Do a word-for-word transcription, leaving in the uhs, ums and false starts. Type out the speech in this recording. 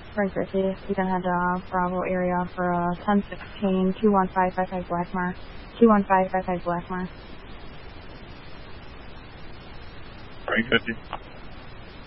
Frank fifty, you can head to uh, Bravo area for uh, ten sixteen, two one five five five Blackmar. two one five five five Blackmar. Frank fifty.